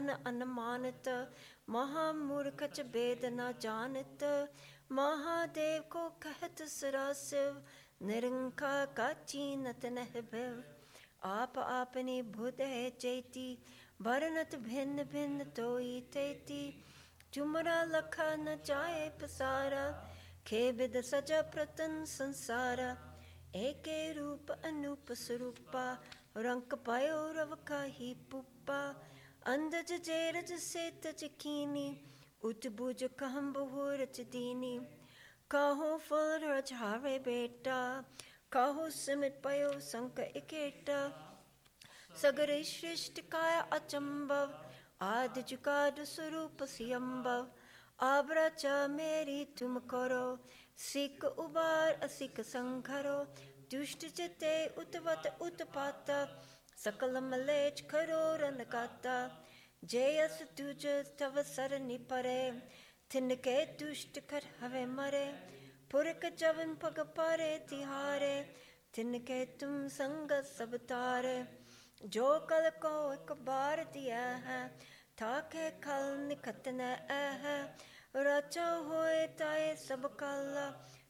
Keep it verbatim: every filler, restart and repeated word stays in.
मन अनुमानित, महामूर्ख च भेद न जानत। महादेव को कहत सरासिव, निरंकार का चीनत नह भव। आप आपने बुध है चैती, भरनत भिन्न भिन्न तोई तैती। चुमरा लखा न जाए पसारा, खेबिद सजा प्रतन संसारा। एके रूप अनूप स्वरूपा, रंक पायो रव काही पुप्पा। अंधज जेरज से तज कीनी, उतबुज कहम बहुरच दीनी। काहो फल रज हारे बेटा, काहो सिमट पयो संक इकेटा। सगरे श्रेष्ठ काय अचंभव, आद जुगाद स्वरूप सियंभव। आबरा चा मेरी तुम करो, सिक उबार असिक संघरो। दुष्ट चिते उतवत उत्पाता, सकल मलेच खरो रन गाता। जयस तुझ तव सरनि परे, तिनके दुष्ट कर हवे मरे। पुरख जवन पग पारे तिहारे, तिनके तुम संग सब तारे। जो कल को एक बार दिया है, ताके कल निकट न है। रचा होए ताए सब कल,